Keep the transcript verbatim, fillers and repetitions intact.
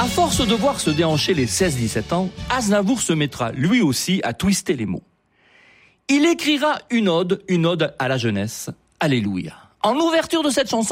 force de voir se déhancher les seize dix-sept ans, Aznavour se mettra lui aussi à twister les mots. Il écrira une ode, une ode à la jeunesse. Alléluia. En ouverture de cette chanson,